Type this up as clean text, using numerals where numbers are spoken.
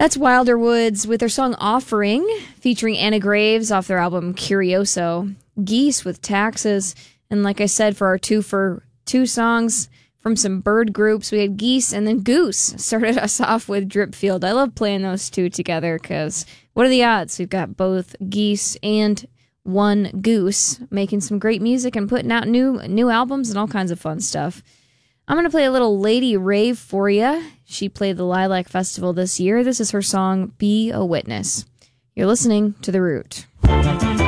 That's Wilder Woods with their song Offering, featuring Anna Graves off their album Curioso. Geese with Taxes. And like I said, for our two songs from some bird groups, we had Geese and then Goose started us off with Dripfield. I love playing those two together because what are the odds? We've got both Geese and one Goose making some great music and putting out new albums and all kinds of fun stuff. I'm going to play a little Lady Rave for you. She played the Lilac Festival this year. This is her song, Be a Witness. You're listening to The Root.